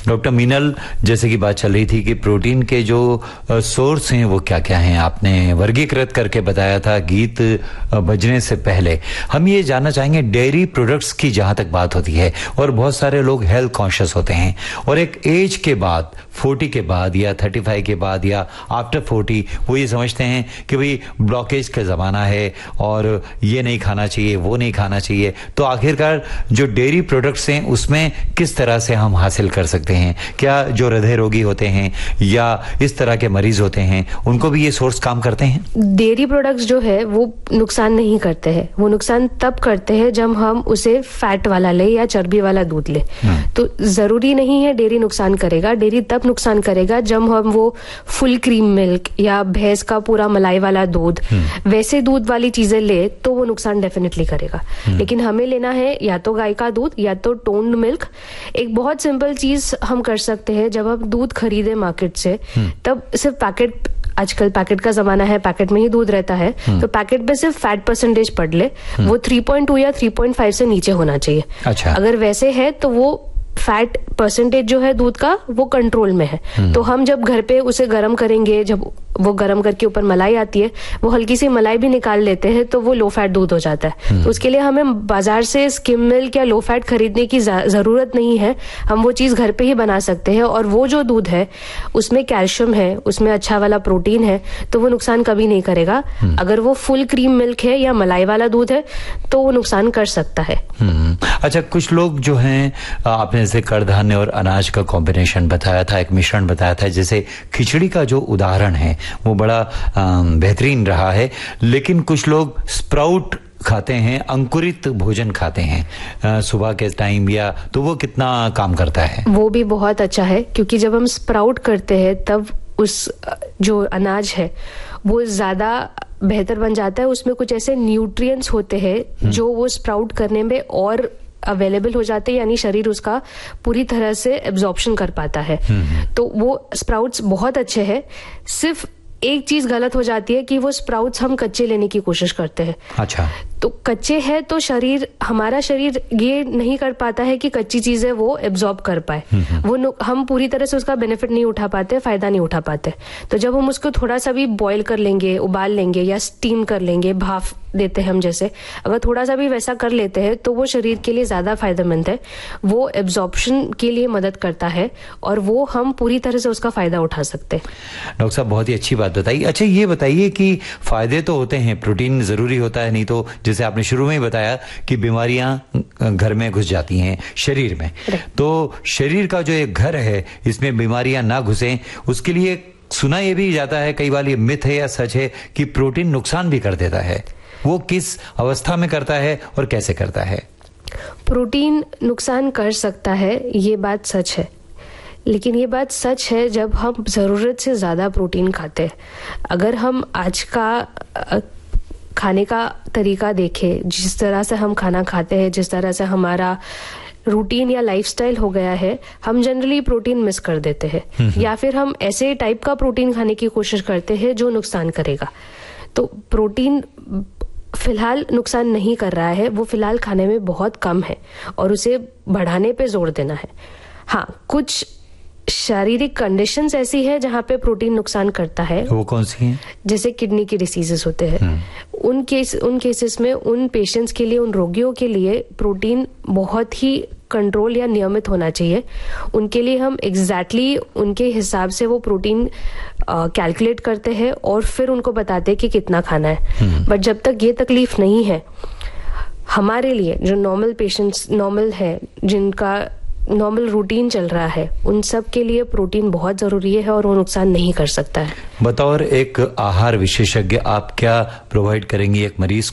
Doctor Meenal, जैसे कि बात चल रही थी कि प्रोटीन के जो सोर्स हैं वो क्या क्या हैं, आपने वर्गीकृत करके बताया था गीत बजने से पहले। हम ये जानना चाहेंगे डेयरी प्रोडक्ट्स की जहां तक बात होती है, और बहुत सारे लोग हेल्थ कॉन्शियस होते हैं और एक एज के बाद 40 के बाद या 35 के बाद या आफ्टर 40 वो ये समझते हैं कि भाई ब्लॉकेज का ज़माना है और ये नहीं खाना चाहिए, वो नहीं खाना चाहिए। तो आखिरकार जो डेयरी प्रोडक्ट्स हैं उसमें किस तरह से हम हासिल कर सकते हैं? क्या जो हृदय रोगी होते हैं या इस तरह के मरीज होते हैं उनको भी ये सोर्स काम करते हैं? डेयरी प्रोडक्ट्स जो है वो नुकसान नहीं करते हैं। वो नुकसान तब करते हैं जब हम उसे फैट वाला ले या चर्बी वाला दूध ले। तो जरूरी नहीं है डेयरी नुकसान करेगा। डेयरी तब नुकसान करेगा जब हम वो फुल क्रीम मिल्क या भैंस का पूरा मलाई वाला दूध, वैसे दूध वाली चीजें ले तो वो नुकसान डेफिनेटली करेगा। लेकिन हमें लेना है या तो गाय का दूध या तो टोन्ड मिल्क। एक बहुत सिंपल चीज हम कर सकते हैं, जब हम दूध खरीदे मार्केट से तब सिर्फ पैकेट, आजकल पैकेट का जमाना है, पैकेट में ही दूध रहता है, तो पैकेट में सिर्फ फैट परसेंटेज पढ़ ले, वो 3.2 या 3.5 से नीचे होना चाहिए। अच्छा। अगर वैसे है तो वो फैट परसेंटेज जो है दूध का वो कंट्रोल में है। तो हम जब घर पे उसे गर्म करेंगे, जब वो गर्म करके ऊपर मलाई आती है, वो हल्की सी मलाई भी निकाल लेते हैं तो वो लो फैट दूध हो जाता है। तो उसके लिए हमें बाजार से स्किम मिल्क या लो फैट खरीदने की जरूरत नहीं है। हम वो चीज घर पे ही बना सकते हैं और वो जो दूध है उसमें कैल्शियम है, उसमें अच्छा वाला प्रोटीन है, तो वो नुकसान कभी नहीं करेगा। अगर वो फुल क्रीम मिल्क है या मलाई वाला दूध है तो वो नुकसान कर सकता है। अच्छा, कुछ लोग जो हैं, आपने जैसे कडधान्य और अनाज का कॉम्बिनेशन बताया था, एक मिश्रण बताया था, जैसे खिचड़ी का जो उदाहरण है वो बड़ा बेहतरीन रहा है। लेकिन कुछ लोग स्प्राउट खाते हैं, अंकुरित भोजन खाते हैं सुबह के टाइम, या तो वो कितना काम करता है? वो भी बहुत अच्छा है, क्योंकि जब हम स्प्राउट करते हैं तब उस जो अनाज है वो ज्यादा बेहतर बन जाता है। उसमें कुछ ऐसे न्यूट्रिएंट्स होते हैं जो वो स्प्राउट करने में और अवेलेबल हो जाते हैं, यानी शरीर उसका पूरी तरह से एब्जॉर्प्शन कर पाता है। तो वो स्प्राउट्स बहुत अच्छे हैं। सिर्फ एक चीज गलत हो जाती है कि वो स्प्राउट्स हम कच्चे लेने की कोशिश करते हैं। अच्छा। तो कच्चे है तो हमारा शरीर ये नहीं कर पाता है कि कच्ची चीजें वो एब्जॉर्ब कर पाए। वो हम पूरी तरह से उसका बेनिफिट नहीं उठा पाते, फायदा नहीं उठा पाते। तो जब हम उसको थोड़ा सा भी बॉईल कर लेंगे, उबाल लेंगे या स्टीम कर लेंगे, भाप देते हैं हम जैसे, अगर थोड़ा सा भी वैसा कर लेते हैं तो वो शरीर के लिए ज्यादा फायदेमंद है। वो एब्जॉर्प्शन के लिए मदद करता है और वो हम पूरी तरह से उसका फायदा उठा सकते हैं। डॉक्टर साहब, बहुत ही अच्छी बात बताई। अच्छा, ये बताइए कि फायदे तो होते हैं, प्रोटीन जरूरी होता है, नहीं तो जैसे आपने शुरू में ही बताया कि बीमारियां घर में घुस जाती हैं शरीर में। तो शरीर का जो एक घर है इसमें बीमारियां ना घुसें, उसके लिए सुना ये भी जाता है, कई बार ये मिथ है या सच है, कि प्रोटीन नुकसान भी कर देता है। वो किस अवस्था में करता है और कैसे करता है? प्रोटीन नुकसान कर सकता है, ये बात सच है। लेकिन ये बात सच है जब हम जरूरत से ज्यादा प्रोटीन खाते हैं। अगर हम आज का खाने का तरीका देखें, जिस तरह से हम खाना खाते हैं, जिस तरह से हमारा रूटीन या लाइफस्टाइल हो गया है, हम जनरली प्रोटीन मिस कर देते हैं, या फिर हम ऐसे टाइप का प्रोटीन खाने की कोशिश करते हैं जो नुकसान करेगा। तो प्रोटीन फिलहाल नुकसान नहीं कर रहा है, वो फिलहाल खाने में बहुत कम है और उसे बढ़ाने पे जोर देना है। हाँ, कुछ शारीरिक कंडीशंस ऐसी है जहाँ पे प्रोटीन नुकसान करता है। वो कौन सी हैं? जैसे किडनी की डिसीजेस होते हैं, उन केसेस में उन पेशेंट्स के लिए, उन रोगियों के लिए प्रोटीन बहुत ही कंट्रोल या नियमित होना चाहिए। उनके लिए हम एग्जैक्टली उनके हिसाब से वो प्रोटीन कैलकुलेट करते हैं और फिर उनको बताते हैं कि कितना खाना है। बट जब तक ये तकलीफ नहीं है, हमारे लिए जो नॉर्मल पेशेंट्स नॉर्मल है, जिनका नॉर्मल रूटीन चल रहा है, उन सब के लिए प्रोटीन बहुत जरूरी है और वो नुकसान नहीं कर सकता है। बतौर एक आहार विशेषज्ञ आप क्या प्रोवाइड करेंगी एक मरीज